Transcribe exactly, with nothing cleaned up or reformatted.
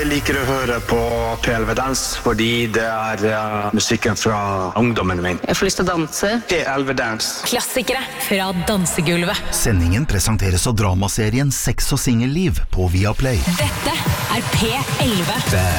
Jeg liker å høre på P elleve Dans, fordi det er uh, musikken fra ungdommen min. Jeg får lyst til å danse. P elleve Dans. Klassikere fra dansegulvet. Sendingen presenteres av dramaserien Sex og singelliv på Viaplay. Dette er P elleve.